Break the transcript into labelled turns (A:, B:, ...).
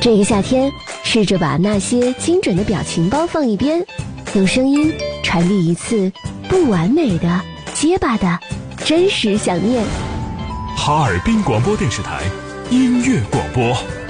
A: 这个夏天，试着把那些精准的表情包放一边，用声音传递一次不完美的、结巴的真实想念。
B: 哈尔滨广播电视台音乐广播。